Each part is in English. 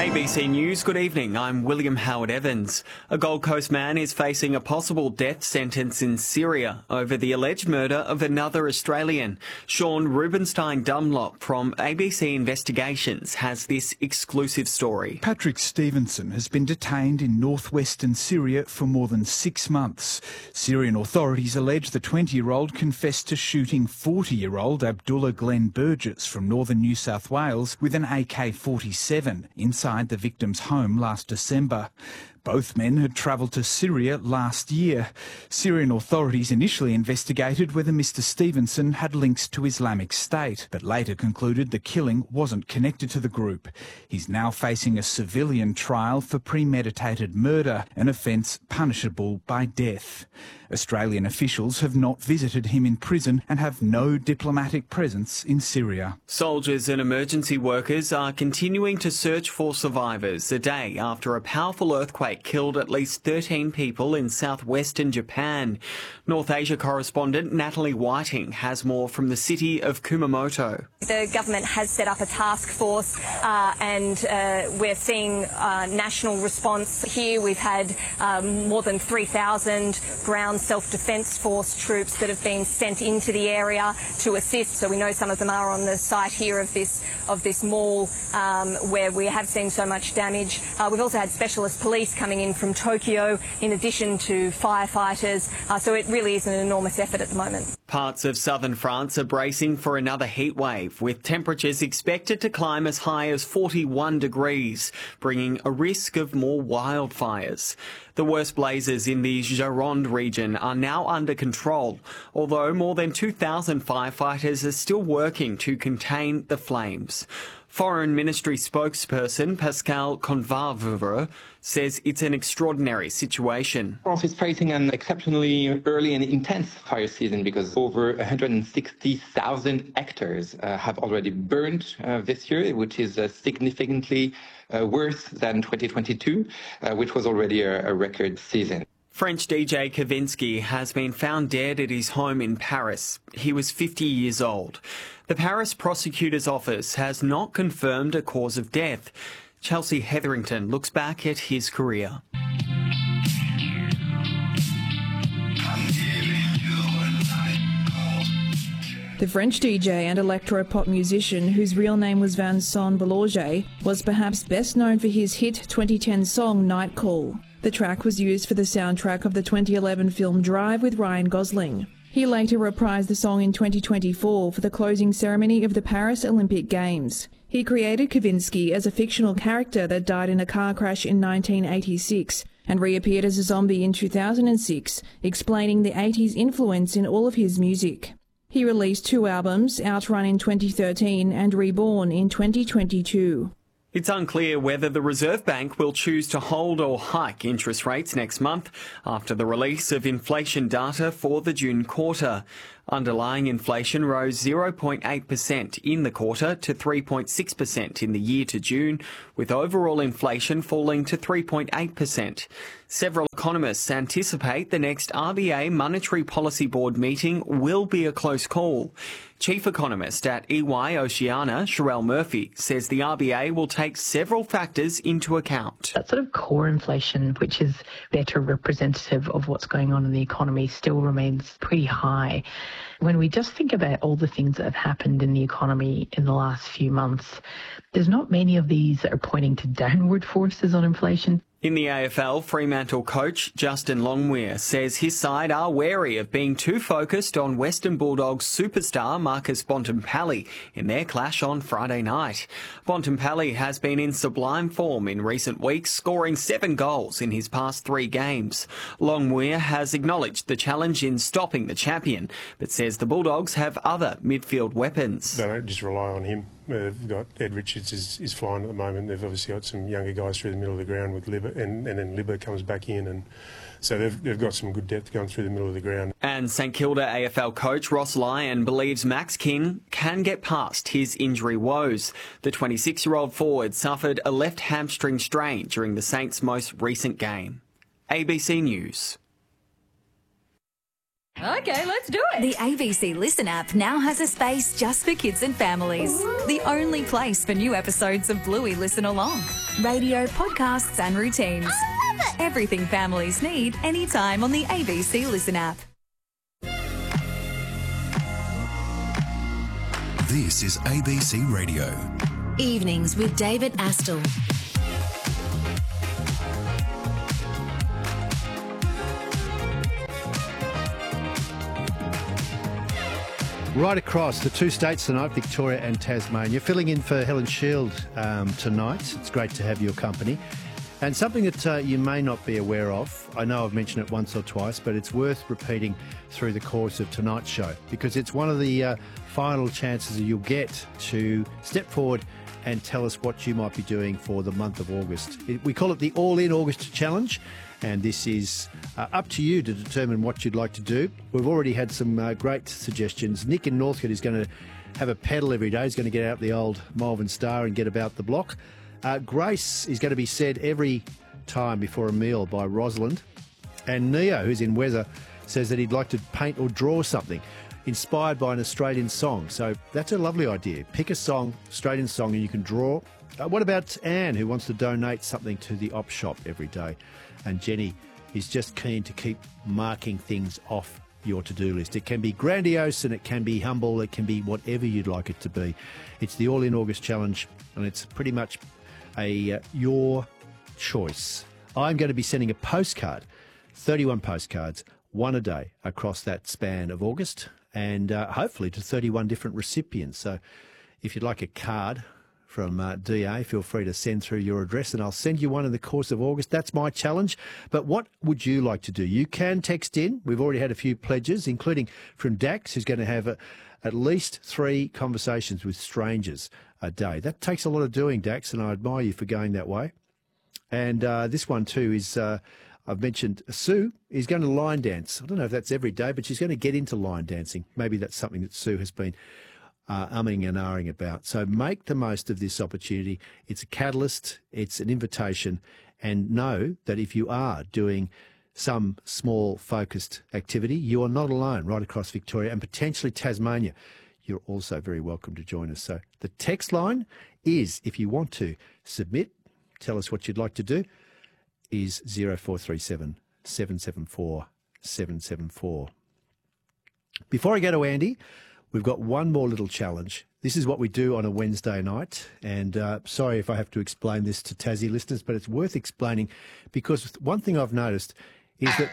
ABC News, good evening. I'm William Howard Evans. A Gold Coast man is facing a possible death sentence in Syria over the alleged murder of another Australian. Sean Rubenstein Dunlop from ABC Investigations has this exclusive story. Patrick Stevenson has been detained in northwestern Syria for more than 6 months. Syrian authorities allege the 20-year-old confessed to shooting 40-year-old Abdullah Glenn Burgess from northern New South Wales with an AK-47 inside the victim's home last December. Both men had travelled to Syria last year. Syrian authorities initially investigated whether Mr Stevenson had links to Islamic State, but later concluded the killing wasn't connected to the group. He's now facing a civilian trial for premeditated murder, an offence punishable by death. Australian officials have not visited him in prison and have no diplomatic presence in Syria. Soldiers and emergency workers are continuing to search for survivors a day after a powerful earthquake killed at least 13 people in southwestern Japan. North Asia correspondent Natalie Whiting has more from the city of Kumamoto. The government has set up a task force and we're seeing national response here. We've had more than 3,000 ground self-defence force troops that have been sent into the area to assist. So we know some of them are on the site here of this mall where we have seen so much damage. We've also had specialist police coming in from Tokyo in addition to firefighters. So it really is an enormous effort at the moment. Parts of southern France are bracing for another heat wave, with temperatures expected to climb as high as 41 degrees, bringing a risk of more wildfires. The worst blazes in the Gironde region are now under control, although more than 2,000 firefighters are still working to contain the flames. Foreign Ministry spokesperson Pascal Convarvere says it's an extraordinary situation. France is facing an exceptionally early and intense fire season because over 160,000 hectares have already burned this year, which is significantly worse than 2022, which was already a record season. French DJ Kavinsky has been found dead at his home in Paris. He was 50 years old. The Paris prosecutor's office has not confirmed a cause of death. Chelsea Hetherington looks back at his career. The French DJ and electro-pop musician, whose real name was Vincent Boulanger, was perhaps best known for his hit 2010 song Night Call. The track was used for the soundtrack of the 2011 film Drive with Ryan Gosling. He later reprised the song in 2024 for the closing ceremony of the Paris Olympic Games. He created Kavinsky as a fictional character that died in a car crash in 1986 and reappeared as a zombie in 2006, explaining the 80s influence in all of his music. He released 2 albums, Outrun in 2013 and Reborn in 2022. It's unclear whether the Reserve Bank will choose to hold or hike interest rates next month after the release of inflation data for the June quarter. Underlying inflation rose 0.8% in the quarter to 3.6% in the year to June, with overall inflation falling to 3.8%. Several economists anticipate the next RBA Monetary Policy Board meeting will be a close call. Chief economist at EY Oceania, Sherelle Murphy, says the RBA will take several factors into account. That sort of core inflation, which is better representative of what's going on in the economy, still remains pretty high. When we just think about all the things that have happened in the economy in the last few months, there's not many of these that are pointing to downward forces on inflation. In the AFL, Fremantle coach Justin Longmuir says his side are wary of being too focused on Western Bulldogs superstar Marcus Bontempelli in their clash on Friday night. Bontempelli has been in sublime form in recent weeks, scoring 7 goals in his past 3 games. Longmuir has acknowledged the challenge in stopping the champion, but says the Bulldogs have other midfield weapons. They don't just rely on him. They've got Ed Richards is flying at the moment. They've obviously got some younger guys through the middle of the ground with Libba, and then Libba comes back in, and so they've got some good depth going through the middle of the ground. And St Kilda AFL coach Ross Lyon believes Max King can get past his injury woes. The 26-year-old forward suffered a left hamstring strain during the Saints' most recent game. ABC News. Okay, let's do it. The ABC Listen app now has a space just for kids and families. The only place for new episodes of Bluey Listen Along. Radio, podcasts and routines. I love it. Everything families need anytime on the ABC Listen app. This is ABC Radio. Evenings with David Astle. Right across the two states tonight, Victoria and Tasmania. Filling in for Helen Shield tonight. It's great to have your company. And something that you may not be aware of, I know I've mentioned it once or twice, but it's worth repeating through the course of tonight's show because it's one of the final chances that you'll get to step forward and tell us what you might be doing for the month of August. We call it the All In August Challenge, and this is up to you to determine what you'd like to do. We've already had some great suggestions. Nick in Northcote is going to have a pedal every day. He's going to get out the old Malvern Star and get about the block. Grace is going to be said every time before a meal by Rosalind. And Neo, who's in Weather, says that he'd like to paint or draw something inspired by an Australian song. So that's a lovely idea. Pick a song, Australian song, and you can draw. What about Anne, who wants to donate something to the op shop every day? And Jenny is just keen to keep marking things off your to-do list. It can be grandiose and it can be humble. It can be whatever you'd like it to be. It's the All In August Challenge, and it's pretty much your choice. I'm going to be sending a postcard, 31 postcards, one a day across that span of August, and hopefully to 31 different recipients. So if you'd like a card from DA, feel free to send through your address and I'll send you one in the course of August. That's my challenge. But what would you like to do? You can text in. We've already had a few pledges, including from Dax, who's going to have at least 3 conversations with strangers a day. That takes a lot of doing, Dax, and I admire you for going that way. And this one too is, I've mentioned Sue is going to line dance. I don't know if that's every day, but she's going to get into line dancing. Maybe that's something that Sue has been umming and ahhing about. So make the most of this opportunity. It's a catalyst, it's an invitation, and know that if you are doing some small focused activity, you are not alone right across Victoria and potentially Tasmania. You're also very welcome to join us. So the text line is, if you want to submit, tell us what you'd like to do, is 0437 774 774. Before I go to Andy, we've got one more little challenge. This is what we do on a Wednesday night. And sorry if I have to explain this to Tassie listeners, but it's worth explaining because one thing I've noticed is that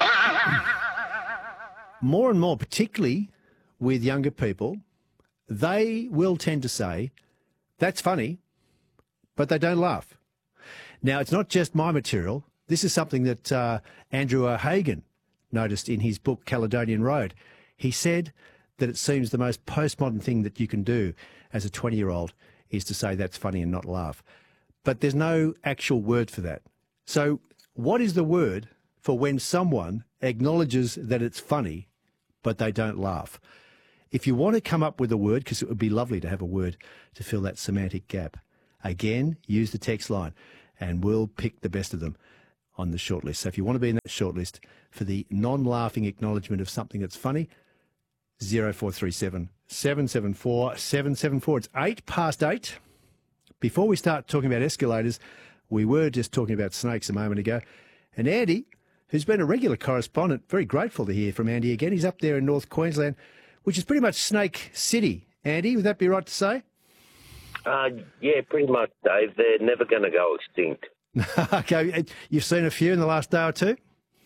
more and more, particularly with younger people, they will tend to say, that's funny, but they don't laugh. Now, it's not just my material. This is something that Andrew O'Hagan noticed in his book, Caledonian Road. He said that it seems the most postmodern thing that you can do as a 20-year-old is to say that's funny and not laugh. But there's no actual word for that. So what is the word for when someone acknowledges that it's funny, but they don't laugh? If you want to come up with a word, because it would be lovely to have a word to fill that semantic gap, again, use the text line and we'll pick the best of them on the shortlist. So if you want to be in that shortlist for the non-laughing acknowledgement of something that's funny, 0437 774 774. It's 8:08. Before we start talking about escalators, we were just talking about snakes a moment ago. And Andy, who's been a regular correspondent, very grateful to hear from Andy again. He's up there in North Queensland, which is pretty much Snake City. Andy, would that be right to say? Yeah, pretty much, Dave. They're never going to go extinct. Okay, you've seen a few in the last day or two?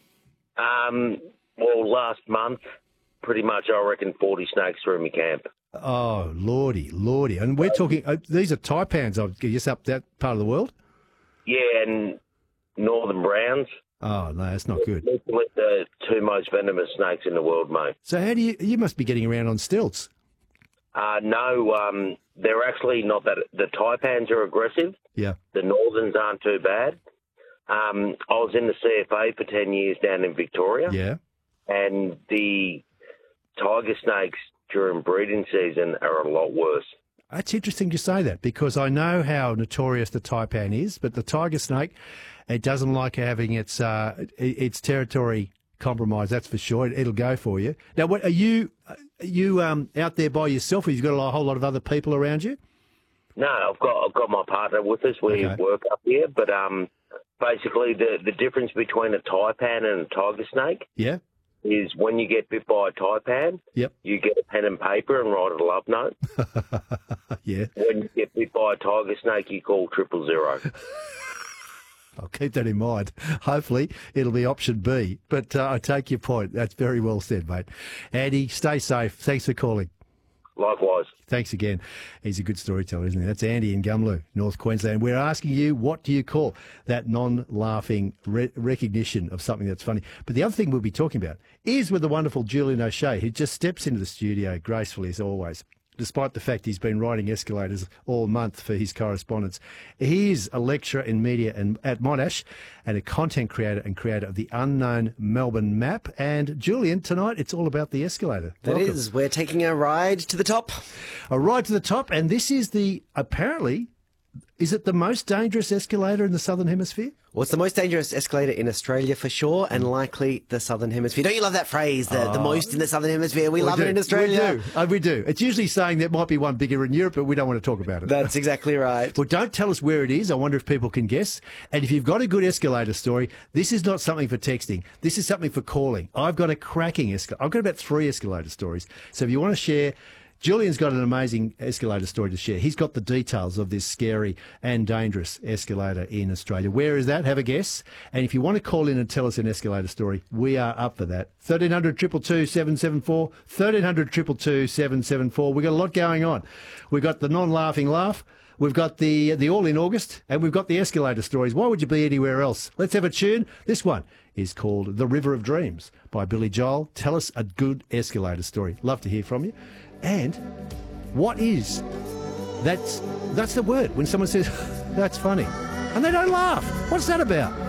Well, last month, pretty much, I reckon 40 snakes through my camp. Oh, lordy. And we're talking, these are taipans, I guess, up that part of the world? Yeah, and northern browns. Oh, no, that's not good. Literally the 2 most venomous snakes in the world, mate. So how do you must be getting around on stilts? No, they're actually not that. The taipans are aggressive. Yeah. The northerns aren't too bad. I was in the CFA for 10 years down in Victoria. Yeah. And the tiger snakes during breeding season are a lot worse. That's interesting you say that because I know how notorious the taipan is, but the tiger snake, it doesn't like having its territory compromise, that's for sure. It'll go for you. Now, what are you out there by yourself, or you've got a whole lot of other people around you? No, I've got my partner with us. We work up here, but basically the difference between a taipan and a tiger snake is when you get bit by a taipan, you get a pen and paper and write a love note. When you get bit by a tiger snake, you call 000. I'll keep that in mind. Hopefully, it'll be option B. But I take your point. That's very well said, mate. Andy, stay safe. Thanks for calling. Likewise. Thanks again. He's a good storyteller, isn't he? That's Andy in Gumlu, North Queensland. We're asking you, what do you call that non-laughing recognition of something that's funny? But the other thing we'll be talking about is with the wonderful Julian O'Shea, who just steps into the studio gracefully as always. Despite the fact he's been riding escalators all month for his correspondence. He is a lecturer in media at Monash and a content creator and creator of the Unknown Melbourne Map. And Julian, tonight it's all about the escalator. That is. We're taking a ride to the top. A ride to the top, and this is apparently, is it the most dangerous escalator in the Southern Hemisphere? Well, it's the most dangerous escalator in Australia for sure, and likely the Southern Hemisphere. Don't you love that phrase, the most in the Southern Hemisphere? We love it in Australia. We do. It's usually saying there might be one bigger in Europe, but we don't want to talk about it. That's exactly right. Well, don't tell us where it is. I wonder if people can guess. And if you've got a good escalator story, this is not something for texting. This is something for calling. I've got a cracking escalator. I've got about 3 escalator stories. So if you want to share... Julian's got an amazing escalator story to share. He's got the details of this scary and dangerous escalator in Australia. Where is that? Have a guess. And if you want to call in and tell us an escalator story, we are up for that. 1300 222 774, 1300 222 774. We've got a lot going on. We've got the non-laughing laugh. We've got the All in August, and we've got the escalator stories. Why would you be anywhere else? Let's have a tune. This one is called The River of Dreams by Billy Joel. Tell us a good escalator story. Love to hear from you. And what is that's the word when someone says that's funny and they don't laugh. What's that about?